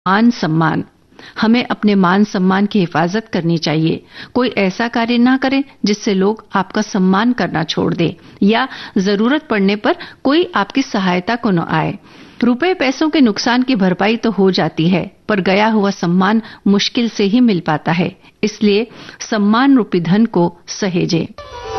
मान सम्मान। हमें अपने मान सम्मान की हिफाजत करनी चाहिए। कोई ऐसा कार्य ना करें जिससे लोग आपका सम्मान करना छोड़ दें या जरूरत पड़ने पर कोई आपकी सहायता को न आए। रुपए पैसों के नुकसान की भरपाई तो हो जाती है, पर गया हुआ सम्मान मुश्किल से ही मिल पाता है। इसलिए सम्मान रूपी धन को सहेजें।